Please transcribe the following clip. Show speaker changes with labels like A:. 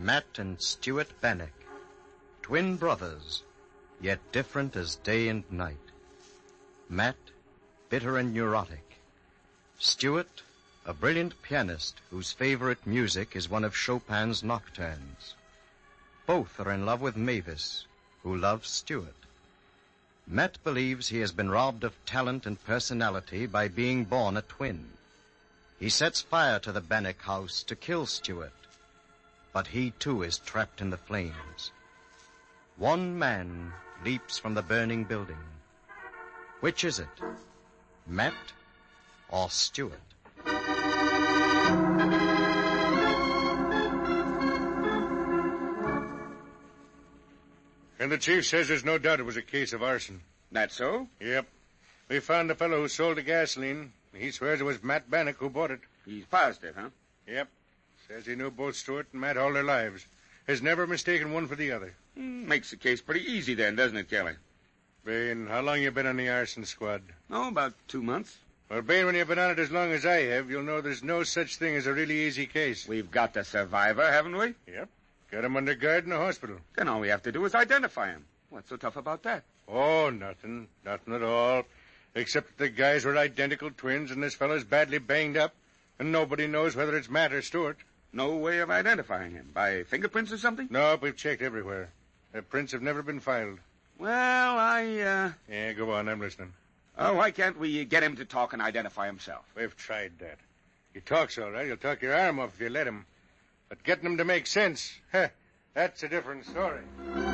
A: Matt and Stuart Bannock, twin brothers, yet different as day and night. Matt, bitter and neurotic. Stuart, a brilliant pianist whose favorite music is one of Chopin's nocturnes. Both are in love with Mavis, who loves Stuart. Matt believes he has been robbed of talent and personality by being born a twin. He sets fire to the Bannock house to kill Stuart, but he too is trapped in the flames. One man leaps from the burning building. Which is it? Matt or Stuart?
B: And the chief says there's no doubt it was a case of arson.
C: That so?
B: Yep. We found the fellow who sold the gasoline. He swears it was Matt Bannock who bought it.
C: He's positive, huh?
B: Yep. Says he knew both Stuart and Matt all their lives. Has never mistaken one for the other.
C: Makes the case pretty easy then, doesn't it, Kelly?
B: Bain, how long you been on the arson squad?
C: Oh, about 2 months.
B: Well, Bain, when you've been on it as long as I have, you'll know there's no such thing as a really easy case.
C: We've got the survivor, haven't we?
B: Yep. Got him under guard in the hospital.
C: Then all we have to do is identify him. What's so tough about that?
B: Oh, nothing. Nothing at all. Except that the guys were identical twins and this fellow's badly banged up, and nobody knows whether it's Matt or Stuart.
C: No way of identifying him? By fingerprints or something?
B: No, we've checked everywhere. The prints have never been filed.
C: Well,
B: Yeah, go on, I'm listening.
C: Oh, why can't we get him to talk and identify himself?
B: We've tried that. He talks all right. He'll talk your arm off if you let him. But getting him to make sense, that's a different story.